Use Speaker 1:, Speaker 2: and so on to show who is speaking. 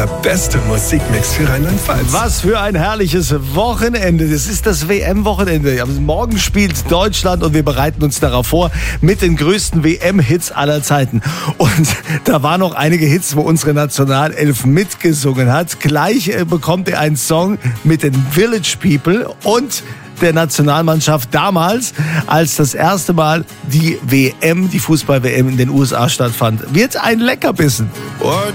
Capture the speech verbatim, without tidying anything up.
Speaker 1: Der beste Musikmix für Rheinland-Pfalz.
Speaker 2: Was für ein herrliches Wochenende. Das ist das W M-Wochenende. Morgen spielt Deutschland und wir bereiten uns darauf vor mit den größten W M-Hits aller Zeiten. Und da waren noch einige Hits, wo unsere Nationalelf mitgesungen hat. Gleich äh, bekommt er einen Song mit den Village People und der Nationalmannschaft damals, als das erste Mal die W M, die Fußball-W M in den U S A stattfand. Wird ein Leckerbissen.